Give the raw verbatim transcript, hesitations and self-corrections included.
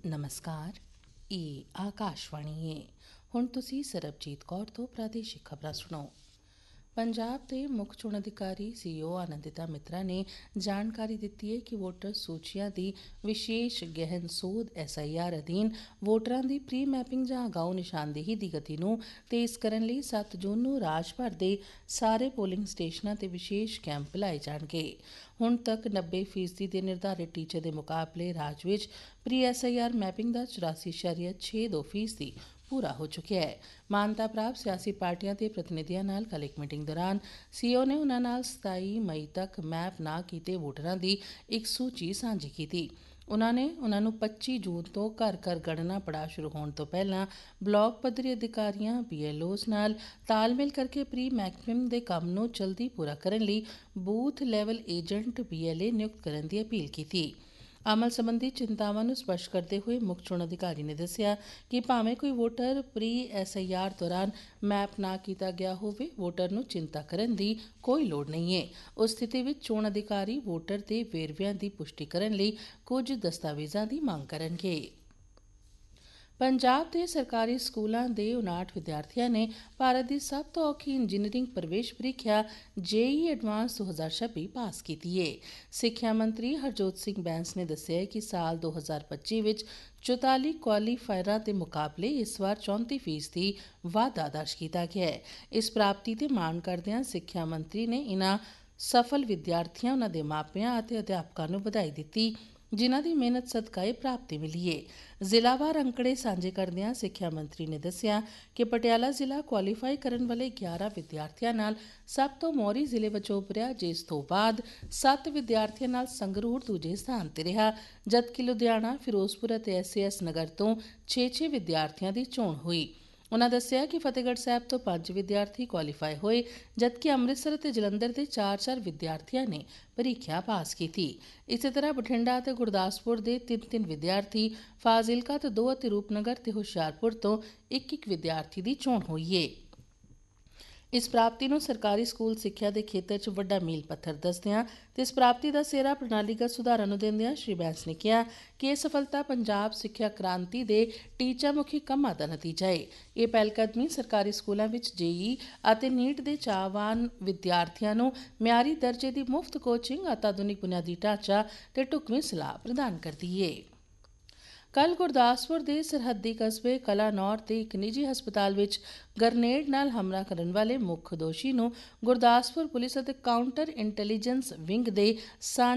ਨਮਸਕਾਰ। ਇਹ ਆਕਾਸ਼ਵਾਣੀ ਹੈ। ਹੁਣ ਤੁਸੀਂ ਸਰਬਜੀਤ ਕੌਰ ਤੋਂ ਪ੍ਰਾਦੇਸ਼ਿਕ ਖਬਰਾਂ ਸੁਣੋ। ਪੰਜਾਬ ਦੇ ਮੁੱਖ ਚੋਣ ਅਧਿਕਾਰੀ ਸੀਓ ਆਨੰਦਿਤਾ ਮਿਤਰਾ ਨੇ ਜਾਣਕਾਰੀ ਦਿੱਤੀ ਹੈ ਕਿ ਵੋਟਰ ਸੂਚੀਆਂ ਦੀ ਵਿਸ਼ੇਸ਼ ਗਹਿਨ ਸੋਧ ਐਸ ਆਈ ਆਰ ਅਧੀਨ ਵੋਟਰਾਂ ਦੀ ਪ੍ਰੀ ਮੈਪਿੰਗ ਜਾਂ ਅਗਾਊ ਨਿਸ਼ਾਨਦੇਹੀ ਦੀ ਗਤੀ ਨੂੰ ਤੇਜ਼ ਕਰਨ ਲਈ ਸੱਤ ਜੂਨ ਨੂੰ ਰਾਜ ਭਰ ਦੇ ਸਾਰੇ ਪੋਲਿੰਗ ਸਟੇਸ਼ਨਾਂ ਤੇ ਵਿਸ਼ੇਸ਼ ਕੈਂਪ ਲਾਏ ਜਾਣਗੇ। ਹੁਣ ਤੱਕ ਨੱਬੇ ਫੀਸਦੀ ਦੇ ਨਿਰਧਾਰਿਤ ਟੀਚੇ ਦੇ ਮੁਕਾਬਲੇ ਰਾਜ ਵਿੱਚ pre S I R mapping ਦਾ ਚੁਰਾਸੀ ਇਸ਼ਾਰੀਆ ਛੇ ਦੋ ਫੀਸਦੀ ਪੂਰਾ ਹੋ ਚੁੱਕਿਆ ਹੈ। ਮਾਨਤਾ ਪ੍ਰਾਪਤ ਸਿਆਸੀ ਪਾਰਟੀਆਂ ਦੇ ਪ੍ਰਤੀਨਿਧੀਆਂ ਨਾਲ ਕੱਲ੍ਹ ਇੱਕ ਮੀਟਿੰਗ ਦੌਰਾਨ ਸੀਓ ਨੇ ਉਨ੍ਹਾਂ ਨਾਲ ਸਤਾਈ ਮਈ ਤੱਕ ਮੈਪ ਨਾ ਕੀਤੇ ਵੋਟਰਾਂ ਦੀ ਇੱਕ ਸੂਚੀ ਸਾਂਝੀ ਕੀਤੀ। ਉਨ੍ਹਾਂ ਨੇ ਉਨ੍ਹਾਂ ਨੂੰ ਪੱਚੀ ਜੂਨ ਤੋਂ ਘਰ ਘਰ ਗਣਨਾ ਪੜਾਅ ਸ਼ੁਰੂ ਹੋਣ ਤੋਂ ਪਹਿਲਾਂ ਬਲਾਕ ਪੱਧਰੀ ਅਧਿਕਾਰੀਆਂ ਬੀ ਐਲ ਓਜ਼ ਨਾਲ ਤਾਲਮੇਲ ਕਰਕੇ ਪ੍ਰੀ ਮੈਪਿੰਗ ਦੇ ਕੰਮ ਨੂੰ ਜਲਦੀ ਪੂਰਾ ਕਰਨ ਲਈ booth level agent B L A ਨਿਯੁਕਤ ਕਰਨ ਦੀ ਅਪੀਲ ਕੀਤੀ। ਅਮਲ ਸੰਬੰਧੀ ਚਿੰਤਾਵਾਂ ਨੂੰ ਸਪਸ਼ਟ ਕਰਦੇ ਹੋਏ ਮੁੱਖ ਚੋਣ ਅਧਿਕਾਰੀ ਨੇ ਦੱਸਿਆ ਕਿ ਭਾਵੇਂ ਕੋਈ voter pre S I R ਦੌਰਾਨ ਮੈਪ ਨਾ ਕੀਤਾ ਗਿਆ ਹੋਵੇ, ਵੋਟਰ ਨੂੰ ਚਿੰਤਾ ਕਰਨ ਦੀ ਕੋਈ ਲੋੜ ਨਹੀਂ ਹੈ। ਉਸ ਸਥਿਤੀ ਵਿੱਚ ਚੋਣ ਅਧਿਕਾਰੀ ਵੋਟਰ ਦੇ ਵੇਰਵਿਆਂ ਦੀ ਪੁਸ਼ਟੀ ਕਰਨ ਲਈ ਕੁਝ ਦਸਤਾਵੇਜ਼ਾਂ ਦੀ ਮੰਗ ਕਰਨਗੇ। ਪੰਜਾਬ ਦੇ ਸਰਕਾਰੀ ਸਕੂਲਾਂ ਦੇ ਉਨਾਹਠ ਵਿਦਿਆਰਥੀਆਂ ਨੇ ਭਾਰਤ ਦੀ ਸਭ ਤੋਂ ਔਖੀ ਇੰਜੀਨੀਅਰਿੰਗ ਪ੍ਰਵੇਸ਼ ਪ੍ਰੀਖਿਆ ਜੇ ਈ ਈ ਐਡਵਾਂਸ ਦੋ ਹਜ਼ਾਰ ਛੱਬੀ ਪਾਸ ਕੀਤੀ ਹੈ। ਸਿੱਖਿਆ ਮੰਤਰੀ ਹਰਜੋਤ ਸਿੰਘ ਬੈਂਸ ਨੇ ਦੱਸਿਆ ਕਿ ਸਾਲ ਦੋ ਹਜ਼ਾਰ ਪੱਚੀ ਵਿੱਚ ਚੁਤਾਲੀ ਕੁਆਲੀਫਾਇਰਾਂ ਦੇ ਮੁਕਾਬਲੇ ਇਸ ਵਾਰ ਚੌਂਤੀ ਫੀਸਦੀ ਵਾਧਾ ਦਰਜ ਕੀਤਾ ਗਿਆ ਹੈ। ਇਸ ਪ੍ਰਾਪਤੀ ਤੇ ਮਾਣ ਕਰਦਿਆਂ ਸਿੱਖਿਆ ਮੰਤਰੀ ਨੇ ਇਨ੍ਹਾਂ ਸਫਲ ਵਿਦਿਆਰਥੀਆਂ, ਉਨ੍ਹਾਂ ਦੇ ਮਾਪਿਆਂ ਅਤੇ ਅਧਿਆਪਕਾਂ ਨੂੰ ਵਧਾਈ ਦਿੱਤੀ ਜਿਨ੍ਹਾਂ ਦੀ ਮਿਹਨਤ ਸਦਕਾ ਇਹ ਪ੍ਰਾਪਤੀ ਮਿਲੀ ਹੈ। ਜ਼ਿਲ੍ਹਾਵਾਰ ਅੰਕੜੇ ਸਾਂਝੇ ਕਰਦਿਆਂ ਸਿੱਖਿਆ ਮੰਤਰੀ ਨੇ ਦੱਸਿਆ ਕਿ ਪਟਿਆਲਾ ਜ਼ਿਲ੍ਹਾ ਕੁਆਲੀਫਾਈ ਕਰਨ ਵਾਲੇ ਗਿਆਰਾਂ ਵਿਦਿਆਰਥੀਆਂ ਨਾਲ ਸਭ ਤੋਂ ਮੋਹਰੀ ਜ਼ਿਲ੍ਹੇ ਵਜੋਂ ਉੱਭਰਿਆ, ਜਿਸ ਤੋਂ ਬਾਅਦ ਸੱਤ ਵਿਦਿਆਰਥੀਆਂ ਨਾਲ ਸੰਗਰੂਰ ਦੂਜੇ ਸਥਾਨ ਤੇ ਰਿਹਾ, ਜਦਕਿ ਲੁਧਿਆਣਾ, ਫਿਰੋਜ਼ਪੁਰ ਅਤੇ ਐਸ ਏ ਐਸ ਨਗਰ ਤੋਂ ਛੇ ਛੇ ਵਿਦਿਆਰਥੀਆਂ ਦੀ ਚੋਣ ਹੋਈ। ਉਨ੍ਹਾਂ ਦੱਸਿਆ ਕਿ ਫਤਿਹਗੜ੍ਹ ਸਾਹਿਬ ਤੋਂ ਪੰਜ ਵਿਦਿਆਰਥੀ ਕੁਆਲੀਫਾਈ ਹੋਏ, ਜਦਕਿ ਅੰਮ੍ਰਿਤਸਰ ਅਤੇ ਜਲੰਧਰ ਦੇ ਚਾਰ ਚਾਰ ਵਿਦਿਆਰਥੀਆਂ ਨੇ ਪ੍ਰੀਖਿਆ ਪਾਸ ਕੀਤੀ। ਇਸੇ ਤਰ੍ਹਾਂ ਬਠਿੰਡਾ ਅਤੇ ਗੁਰਦਾਸਪੁਰ ਦੇ ਤਿੰਨ ਤਿੰਨ ਵਿਦਿਆਰਥੀ, ਫਾਜ਼ਿਲਕਾ ਤੋਂ ਦੋ ਅਤੇ ਰੂਪਨਗਰ ਤੇ ਹੁਸ਼ਿਆਰਪੁਰ ਤੋਂ ਇੱਕ ਇੱਕ ਵਿਦਿਆਰਥੀ ਦੀ ਚੋਣ ਹੋਈ ਹੈ। ਇਸ ਪ੍ਰਾਪਤੀ ਨੂੰ ਸਰਕਾਰੀ ਸਕੂਲ ਸਿੱਖਿਆ ਦੇ ਖੇਤਰ 'ਚ ਵੱਡਾ ਮੀਲ ਪੱਥਰ ਦੱਸਦਿਆਂ ਤੇ ਇਸ ਪ੍ਰਾਪਤੀ ਦਾ ਸਿਹਰਾ ਪ੍ਰਣਾਲੀਗਤ ਸੁਧਾਰਾਂ ਨੂੰ ਦਿੰਦਿਆਂ ਸ਼੍ਰੀ ਬੈਂਸ ਨੇ ਕਿਹਾ ਕਿ ਇਹ ਸਫਲਤਾ ਪੰਜਾਬ ਸਿੱਖਿਆ ਕ੍ਰਾਂਤੀ ਦੇ ਟੀਚਾ ਮੁਖੀ ਕੰਮਾਂ ਦਾ ਨਤੀਜਾ ਹੈ। ਇਹ ਪਹਿਲਕਦਮੀ ਸਰਕਾਰੀ ਸਕੂਲਾਂ ਵਿੱਚ ਜੇ ਈ ਈ ਅਤੇ ਨੀਟ ਦੇ ਚਾਹਵਾਨ ਵਿਦਿਆਰਥੀਆਂ ਨੂੰ ਮਿਆਰੀ ਦਰਜੇ ਦੀ ਮੁਫਤ ਕੋਚਿੰਗ, ਅਤਿਆਧੁਨਿਕ ਬੁਨਿਆਦੀ ਢਾਂਚਾ ਤੇ ਢੁਕਵੀਂ ਸਲਾਹ ਪ੍ਰਦਾਨ ਕਰਦੀ ਹੈ। ਕੱਲ੍ਹ ਗੁਰਦਾਸਪੁਰ ਦੇ ਸਰਹੱਦੀ ਕਸਬੇ ਕਲਾਨੌਰ ਦੇ ਇੱਕ ਨਿੱਜੀ ਹਸਪਤਾਲ ਵਿੱਚ ਗਰਨੇਡ ਨਾਲ ਹਮਲਾ ਕਰਨ ਵਾਲੇ ਮੁੱਖ ਦੋਸ਼ੀ ਨੂੰ ਗੁਰਦਾਸਪੁਰ ਪੁਲਿਸ ਅਤੇ ਕਾਊਂਟਰ ਇੰਟੈਲੀਜੈਂਸ ਵਿੰਗ ਦੇ